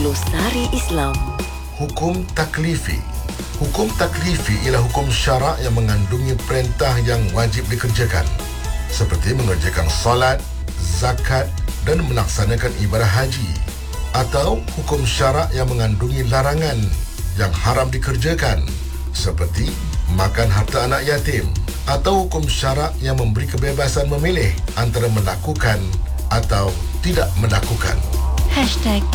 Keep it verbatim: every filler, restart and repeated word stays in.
Glosari Islam. Hukum taklifi. Hukum taklifi ialah hukum syarak yang mengandungi perintah yang wajib dikerjakan, seperti mengerjakan solat, zakat dan melaksanakan ibadah haji. Atau hukum syarak yang mengandungi larangan yang haram dikerjakan, seperti makan harta anak yatim. Atau hukum syarak yang memberi kebebasan memilih antara melakukan atau tidak melakukan. Hashtag